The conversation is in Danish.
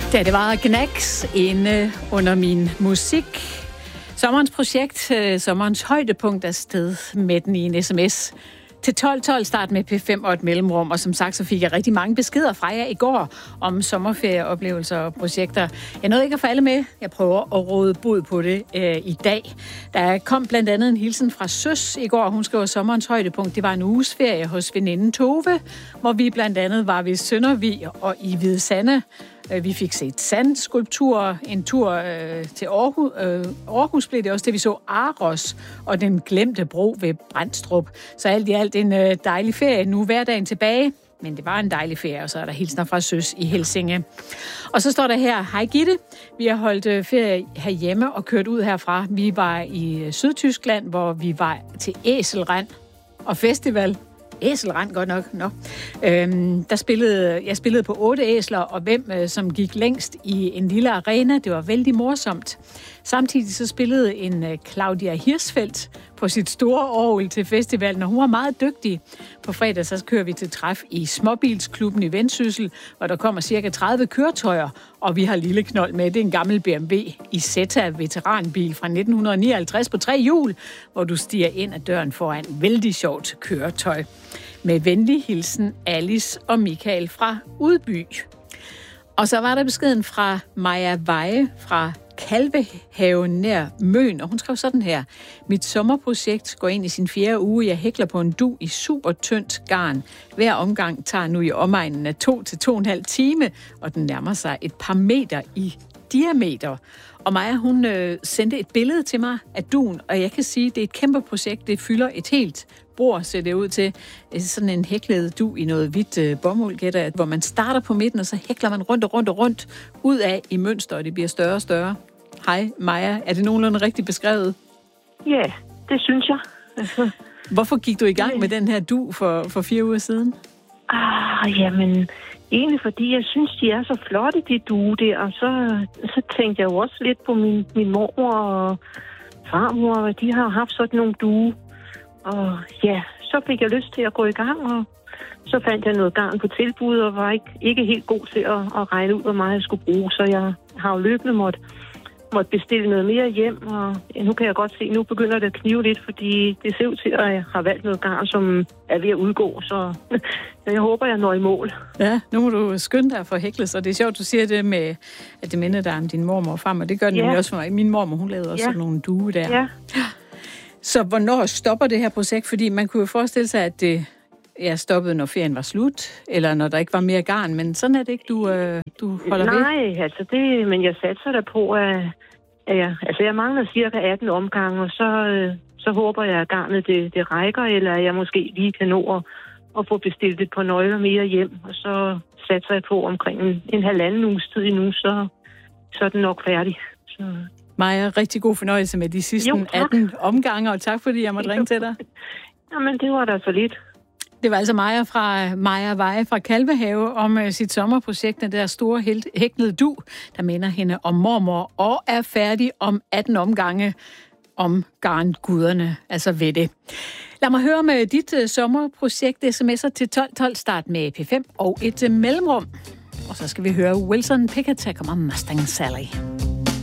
Ja, det var Gnags inde under min musik. Sommerens projekt, sommerens højdepunkt er sted med den i en sms til 1212, start med P5 og et mellemrum. Og som sagt, så fik jeg rigtig mange beskeder fra jer i går om sommerferieoplevelser og projekter. Jeg nåede ikke at få alle med. Jeg prøver at råde bod på det i dag. Der kom blandt andet en hilsen fra Søs i går. Hun skrev, sommerens højdepunkt, det var en uges ferie hos veninden Tove, hvor vi blandt andet var ved Søndervig og i Hvide Sande. Vi fik set sandskulpturer, en tur til Aarhus blev det også, det vi så Aros og den glemte bro ved Brandstrup. Så alt i alt en dejlig ferie. Nu er hverdagen tilbage, men det var en dejlig ferie, og så er der hilsner fra Søs i Helsinge. Og så står der her, hej Gitte, vi har holdt ferie herhjemme og kørt ud herfra. Vi var i Sydtyskland, hvor vi var til Æselrand og festival. Æselrand godt nok. Jeg spillede på 8 æsler, og hvem som gik længst i en lille arena. Det var vældig morsomt. Samtidig så spillede en Claudia Hirschfeldt på sit store orgel til festivalen, og hun var meget dygtig. På fredag så kører vi til træf i Småbilsklubben i Vendsyssel, hvor der kommer cirka 30 køretøjer, og vi har lille knold med. Det er en gammel BMW Isetta veteranbil fra 1959 på 3 hjul, hvor du stiger ind ad døren foran vældig sjovt køretøj. Med venlig hilsen Alice og Michael fra Udby. Og så var der beskeden fra Maja Veje fra Kalvehaven nær Møn, og hun skrev sådan her. Mit sommerprojekt går ind i sin 4. uge. Jeg hækler på en dug i super tyndt garn. Hver omgang tager nu i omegnen af 2 til 2,5 time, og den nærmer sig et par meter i diameter. Og Maja, hun sendte et billede til mig af dugen, og jeg kan sige, det er et kæmpe projekt. Det fylder et helt bord, ser det ud til. Sådan en hæklet dug i noget hvidt bomuld, gætter, hvor man starter på midten, og så hækler man rundt ud af i mønster, og det bliver større og større. Hej Maja, er det nogenlunde rigtigt beskrevet? Ja, det synes jeg. Hvorfor gik du i gang med den her dug for 4 uger siden? Jamen, egentlig fordi jeg synes, de er så flotte, de duge der, og så tænkte jeg jo også lidt på min mormor og farmor, og de har haft sådan nogle duge. Og ja, så fik jeg lyst til at gå i gang, og så fandt jeg noget garn på tilbud, og var ikke helt god til at regne ud, hvor meget jeg skulle bruge. Så jeg har jo løbende måtte bestille noget mere hjem, og nu kan jeg godt se, nu begynder det at knive lidt, fordi det ser ud til, at jeg har valgt noget garn, som er ved at udgå, så jeg håber, jeg når i mål. Ja, nu må du skynde dig for at hækle, så det er sjovt, du siger det med, at det minder dig om din mormor og farmor. Det gør den også for mig. Min mormor, hun lavede også sådan nogle duge der. Ja. Så hvornår stopper det her projekt? Fordi man kunne jo forestille sig, at det stoppede, når ferien var slut, eller når der ikke var mere garn, men sådan er det ikke, du holder ved? Nej, altså men jeg satser der på, at jeg mangler cirka 18 omgange, og så håber jeg, at garnet det rækker, eller at jeg måske lige kan nå at få bestilt et par nøgler mere hjem, og så satser jeg på omkring en halvanden uges tid endnu, så er den nok færdig. Så. Maja, rigtig god fornøjelse med de sidste 18 omgange, og tak fordi jeg måtte ringe til dig. Jamen, det var da så lidt. Det var altså Maja Veje fra Kalvehave om sit sommerprojekt, der store hæklede dug, der minder hende om mormor og er færdig om 18 omgange om garnguderne, altså ved det. Lad mig høre med dit sommerprojekt, sms'er til 1212, start med P5 og et mellemrum. Og så skal vi høre Wilson Pickett, og Mustang Sally.